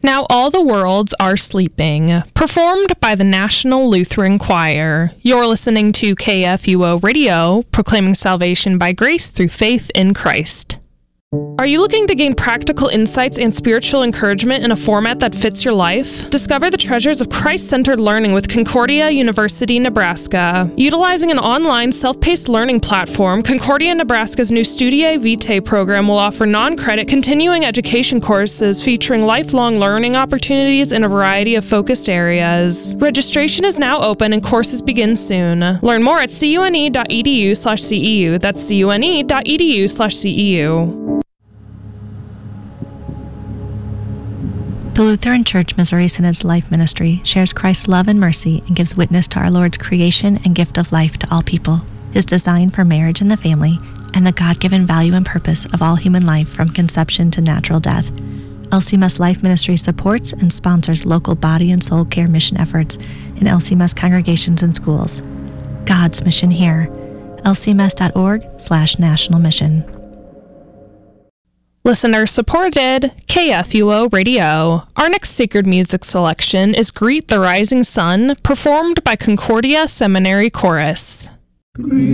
Now All the Worlds Are Sleeping, performed by the National Lutheran Choir. You're listening to KFUO Radio, proclaiming salvation by grace through faith in Christ. Are you looking to gain practical insights and spiritual encouragement in a format that fits your life? Discover the treasures of Christ-centered learning with Concordia University, Nebraska. Utilizing an online, self-paced learning platform, Concordia Nebraska's new Studiae Vitae program will offer non-credit continuing education courses featuring lifelong learning opportunities in a variety of focused areas. Registration is now open and courses begin soon. Learn more at cune.edu/CEU. That's cune.edu/CEU. The Lutheran Church Missouri Synod's Life Ministry shares Christ's love and mercy and gives witness to our Lord's creation and gift of life to all people, His design for marriage and the family, and the God-given value and purpose of all human life from conception to natural death. LCMS Life Ministry supports and sponsors local body and soul care mission efforts in LCMS congregations and schools. God's mission here. lcms.org/national mission. Listener supported KFUO Radio. Our next sacred music selection is Greet the Rising Sun, performed by Concordia Seminary Chorus.